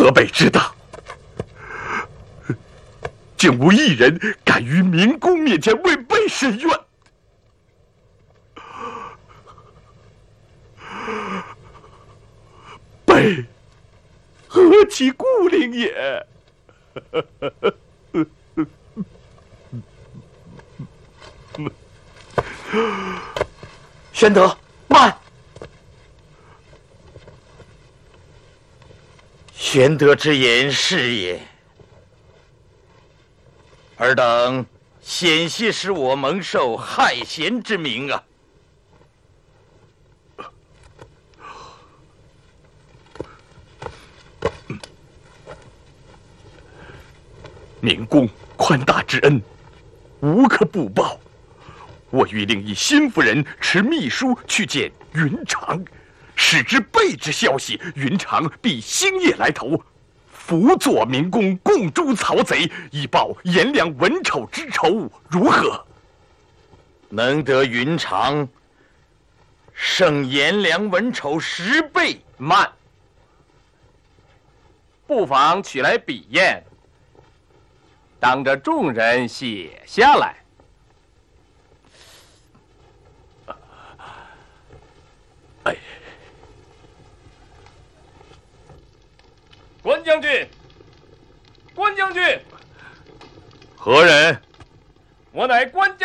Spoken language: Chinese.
河北之大，竟无一人敢于明公面前为备申冤。备何其孤零也！ 玄德，慢！玄德之言是也。尔等险些使我蒙受害贤之名啊！ 明公宽大之恩，无可不报。我欲令一新夫人持密书去见云长，使之备之消息，云长必星夜来投，辅佐明公共诛曹贼，以报颜良文丑之仇，如何？ 能得云长，胜颜良文丑10倍。 慢，不妨取来笔砚，当着众人写下来。 哎， 关将军，关将军， 何人？ 我乃关将。